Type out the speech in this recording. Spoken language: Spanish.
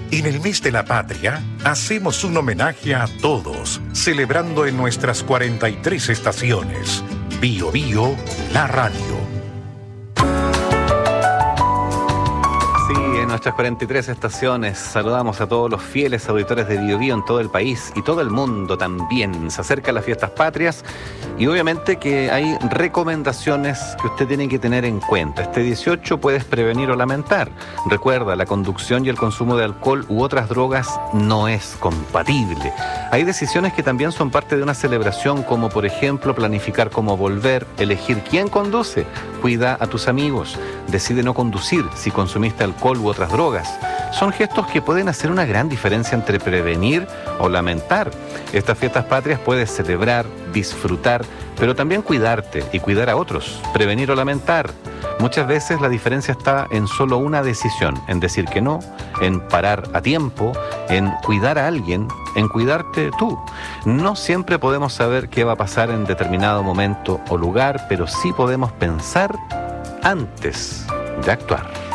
En el mes de la patria, hacemos un homenaje a todos, celebrando en nuestras 43 estaciones. Bío Bío, la radio. En nuestras 43 estaciones saludamos a todos los fieles auditores de Bío Bío en todo el país y todo el mundo también. Se acercan las fiestas patrias y obviamente que hay recomendaciones que usted tiene que tener en cuenta. Este 18 puedes prevenir o lamentar. Recuerda, la conducción y el consumo de alcohol u otras drogas no es compatible. Hay decisiones que también son parte de una celebración, como por ejemplo planificar cómo volver, elegir quién conduce, cuida a tus amigos, decide no conducir si consumiste alcohol u otras drogas. Son gestos que pueden hacer una gran diferencia entre prevenir o lamentar. Estas fiestas patrias puedes celebrar, disfrutar, pero también cuidarte y cuidar a otros, prevenir o lamentar. Muchas veces la diferencia está en solo una decisión, en decir que no, en parar a tiempo, en cuidar a alguien, en cuidarte tú. No siempre podemos saber qué va a pasar en determinado momento o lugar, pero sí podemos pensar antes de actuar.